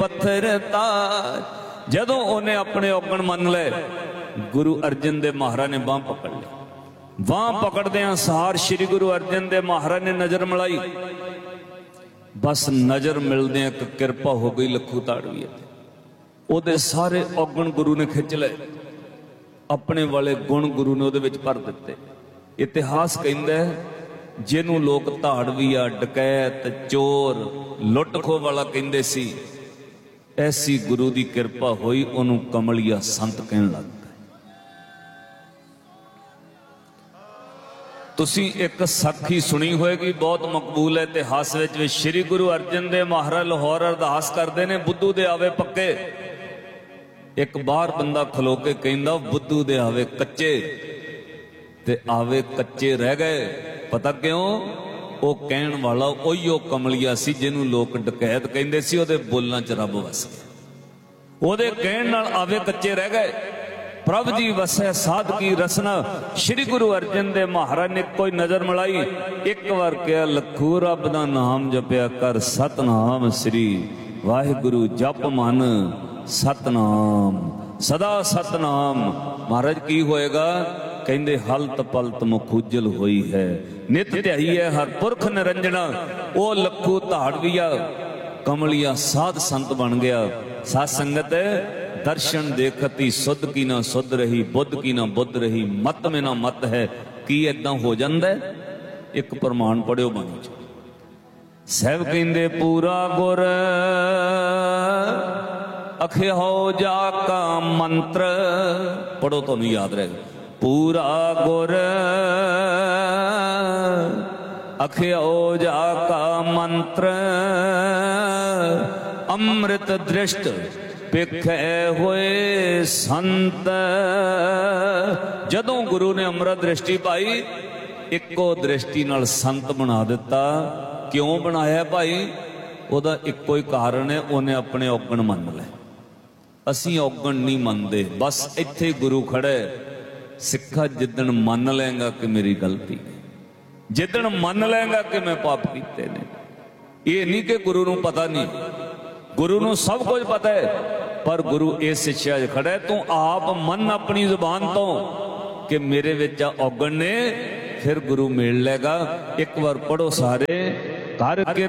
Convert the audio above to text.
पत्थर तार। जदों उन्हें अपने औगण मन ले, गुरु अर्जन देव महाराज ने बांह पकड़ ली। बांह पकड़दे सार श्री गुरु अर्जन देव महाराज ने नजर मिलाई। बस नजर मिलदे एक किरपा हो गई लखू ताड़वी ते ओदे सारे औगण गुरु ने खिंच ले, अपने वाले गुण गुरु ने उहदे विच भर दिते। इतिहास कहंदा है जिन्हों लोग धाड़वीआ, डकैत, चोर, लुट खो वाला कहंदे सी, ऐसी गुरु की किरपा हुई उन्होंने कमलिया संत कहन लग गए। तुसी एक साखी सुनी होएगी, बहुत मकबूल है इतिहास में। श्री गुरु अर्जन देव महाराज लाहौर अरदास करते ने, बुद्धू दे आवे पक्के। एक बाहर बंदा खलो के कहंदा बुद्धू दे आवे कच्चे, ते आवे कच्चे रह गए। पता क्यों? वो कहण वाला ओहियो कमलिया सी जिन्हों लोग डकैत कहंदे सी, ओदे बोलां च रब वस गया। ओदे कहण नाल आवे कच्चे रह गए। प्रभ जी वसै साध की रसना। श्री गुरु अर्जन देव महाराज ने कोई नजर मिलाई, एक बार कहा लखू रब दा नाम जपया कर, सतनाम श्री वाहिगुरु जप मन सतनाम, सदा सतनाम। महाराज की होएगा? कहंदे हलत पलत मुखुजल होई है, नित ध्याई है हर पुरख निरंजना। ओ लखू धाड़वीआ कमलिया साध संत बन गया। साध संगत दर्शन देखती सुध की ना सुध रही, बुद्ध की ना बुद्ध रही, मत में ना मत है। की इदां हो जांदा है? एक प्रमाण पढ़ियो बाणी च। साहब कहंदे पूरा गुर अखियो जा का मंत्र, पढ़ो तो नहीं याद रहेगा। पूरा गुर अखियो जा का मंत्र, अमृत दृष्ट पिखे हुए संत। जदों गुरु ने अमृत दृष्टि पाई, इको दृष्टि नाल संत बना दिता। क्यों बनाया भाई? ओदा इको ही कारण है, उन्हें अपने औगण मन ले। असी औगण नहीं मनते, बस इत्थे गुरु खड़े। सिखा जिदन मन लेंगा कि मेरी गलती है, जिदन मन लेंगा कि मैं पाप कीते ने। ये नहीं कि गुरु नूं पता नहीं, गुरु नूं सब कुछ पता है, पर गुरु इस शिक्षा खड़ा है, तू आप मन अपनी जुबान तो कि मेरे विच औगण ने, फिर गुरु मिल लेगा। एक बार पढ़ो सारे, कर के